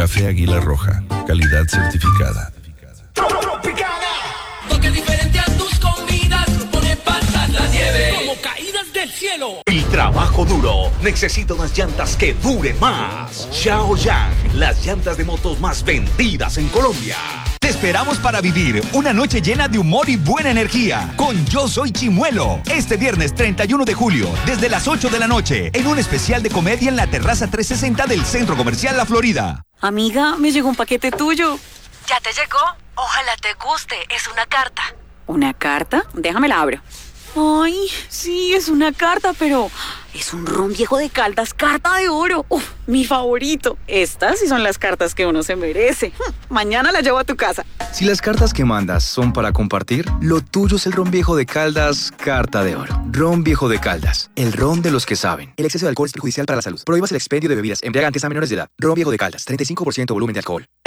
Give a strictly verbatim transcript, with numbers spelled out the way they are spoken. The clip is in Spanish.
Café Águila Roja, calidad certificada. Toque diferente a tus comidas, pone pasas la nieve como caídas del cielo. El trabajo duro necesita unas llantas que duren más. Xiaoyang, las llantas de motos más vendidas en Colombia. Te esperamos para vivir una noche llena de humor y buena energía con Yo Soy Chimuelo. Este viernes treinta y uno de julio, desde las ocho de la noche, en un especial de comedia en la terraza trescientos sesenta del Centro Comercial La Florida. Amiga, me llegó un paquete tuyo. ¿Ya te llegó? Ojalá te guste. Es una carta. ¿Una carta? Déjame la abro. Ay, sí, es una carta, pero es un ron viejo de Caldas, carta de oro. Uf, mi favorito. Estas sí son las cartas que uno se merece. Mañana la llevo a tu casa. Si las cartas que mandas son para compartir, lo tuyo es el ron viejo de Caldas, carta de oro. Ron viejo de Caldas, el ron de los que saben. El exceso de alcohol es perjudicial para la salud. Prohíbas el expendio de bebidas embriagantes a menores de edad. Ron viejo de Caldas, treinta y cinco por ciento volumen de alcohol.